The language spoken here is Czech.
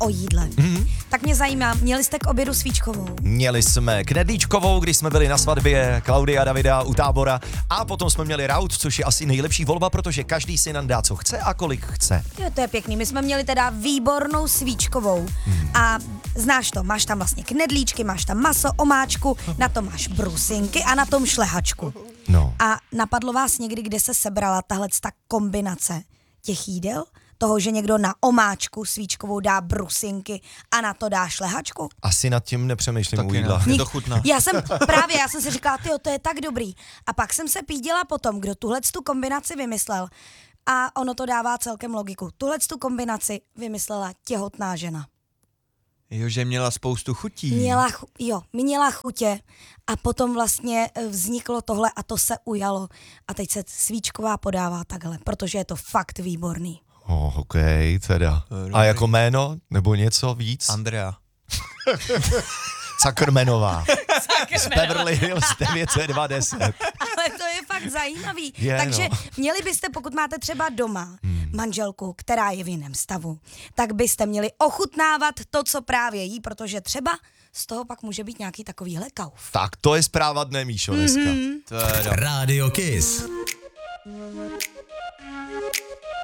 o jídle. Tak mě zajímá, měli jste k obědu svíčkovou? Měli jsme knedlíčkovou, když jsme byli na svatbě Klaudia Davida u Tábora a potom jsme měli raut, což je asi nejlepší volba, protože každý si nám dá, co chce a kolik chce. Jo, to je pěkný, my jsme měli teda výbornou svíčkovou a znáš to, máš tam vlastně knedlíčky, máš tam maso, omáčku, na tom máš brusinky a na tom šlehačku. No. A napadlo vás někdy, kde se sebrala tahle kombinace těch jídel? Toho, že někdo na omáčku svíčkovou dá brusinky a na to dá šlehačku? Asi nad tím nepřemýšlím u Taky jídla. ne. Je to chutná. Já jsem si říkala, tyjo, to je tak dobrý. A pak jsem se pídila potom, kdo tu kombinaci vymyslel. A ono to dává celkem logiku. Tu kombinaci vymyslela těhotná žena. Jo, že měla spoustu chutí. Měla chutě a potom vlastně vzniklo tohle a to se ujalo. A teď se svíčková podává takhle, protože je to fakt výborný. OK, teda. A jako jméno? Nebo něco víc? Andrea. Sakrmenová. Z Beverly Hills 920. Ale to je fakt zajímavý. Je, Takže no. měli byste, pokud máte třeba doma manželku, která je v jiném stavu, tak byste měli ochutnávat to, co právě jí, protože třeba z toho pak může být nějaký takovýhle kauf. Tak to je zpráva dne, Míšo, dneska. To je Radio Kiss.